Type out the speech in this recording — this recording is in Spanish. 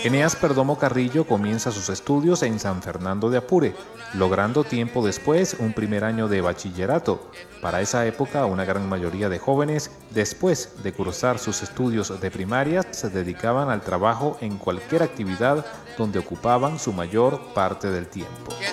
Eneas Perdomo Carrillo comienza sus estudios en San Fernando de Apure, logrando tiempo después un primer año de bachillerato. Para esa época, una gran mayoría de jóvenes, después de cursar sus estudios de primaria, se dedicaban al trabajo en cualquier actividad donde ocupaban su mayor parte del tiempo.